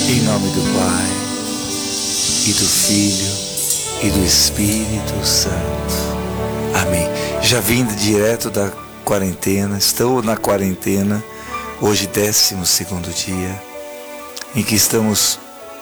Em nome do Pai, e do Filho, e do Espírito Santo. Amém. Já vim direto da quarentena, estou na quarentena, hoje 12º dia, em que estamos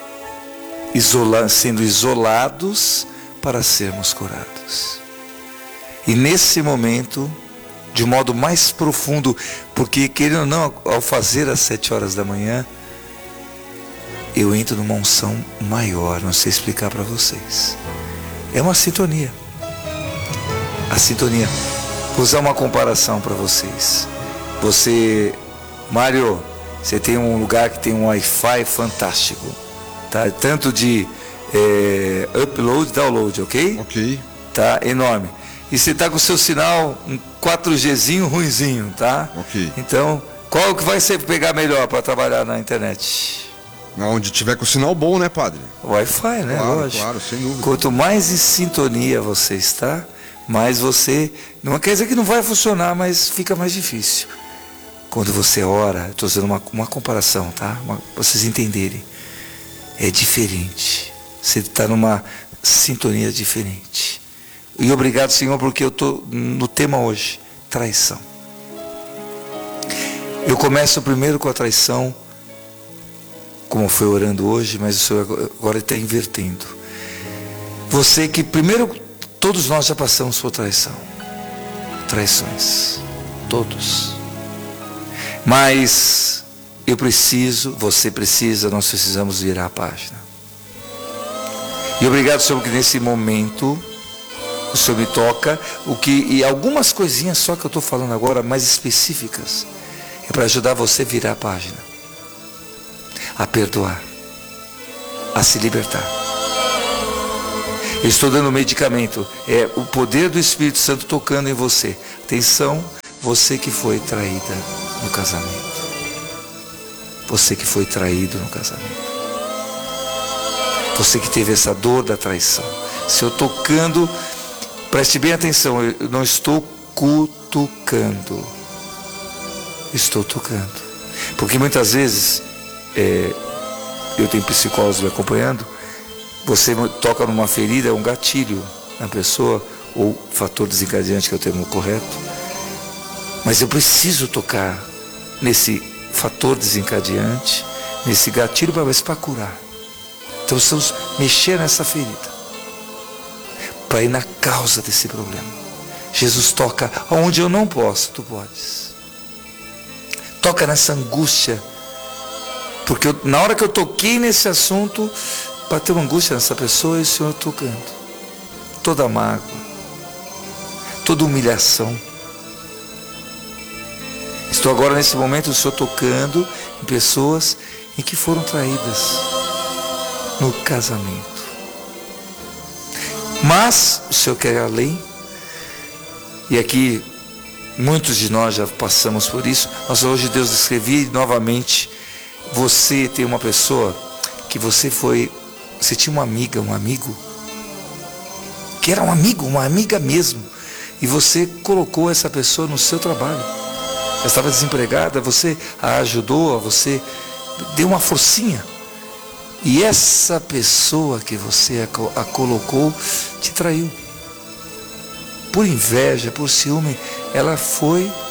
sendo isolados para sermos curados. E nesse momento, de modo mais profundo, porque querendo ou não, ao fazer às 7 horas da manhã, eu entro numa unção maior, não sei explicar para vocês. É uma sintonia. A sintonia. Vou usar uma comparação para vocês. Você, Mário, você tem um lugar que tem um Wi-Fi fantástico, tá? Tanto de upload, download, ok? Ok. Tá, enorme. E você tá com o seu sinal, um 4Gzinho ruinzinho, tá? Ok. Então, qual que vai ser pegar melhor para trabalhar na internet? Onde tiver com sinal bom, né, padre? Wi-Fi, né? Claro, Lógico. claro, sem dúvida. Quanto mais em sintonia você está, mais você... Não quer dizer que não vai funcionar, mas fica mais difícil. Quando você ora, estou fazendo uma comparação, tá? Para vocês entenderem. É diferente. Você está numa sintonia diferente. E obrigado, Senhor, porque eu estou no tema hoje, traição. Eu começo primeiro com a traição, como foi orando hoje, mas o Senhor agora está invertendo. Você que primeiro, todos nós já passamos por traição. Traições. Todos. Mas eu preciso, você precisa, nós precisamos virar a página. E obrigado, Senhor, que nesse momento o Senhor me toca, e algumas coisinhas só que eu estou falando agora, mais específicas, é para ajudar você a virar a página, a perdoar, a se libertar. Eu estou dando medicamento, é o poder do Espírito Santo tocando em você. Atenção, você que foi traída no casamento. Você que foi traído no casamento. Você que teve essa dor da traição. Se eu tocando, preste bem atenção, eu não estou cutucando. Estou tocando. Porque muitas vezes, eu tenho psicólogos me acompanhando, você toca numa ferida, é um gatilho na pessoa, ou fator desencadeante, que é o termo correto. Mas eu preciso tocar nesse fator desencadeante, nesse gatilho para curar. Então precisamos mexer nessa ferida, para ir na causa desse problema. Jesus toca onde eu não posso, tu podes. Toca nessa angústia, porque na hora que eu toquei nesse assunto, bateu uma angústia nessa pessoa e o Senhor tocando. Toda mágoa, toda humilhação. Estou agora nesse momento, o Senhor tocando em pessoas em que foram traídas no casamento. Mas o Senhor quer ir além. E aqui muitos de nós já passamos por isso. Mas hoje Deus escrevia novamente. Você tem uma pessoa que você tinha uma amiga, um amigo, que era um amigo, uma amiga mesmo, e você colocou essa pessoa no seu trabalho. Ela estava desempregada, você a ajudou, você deu uma forcinha, e essa pessoa que você a colocou te traiu. Por inveja, por ciúme, ela foi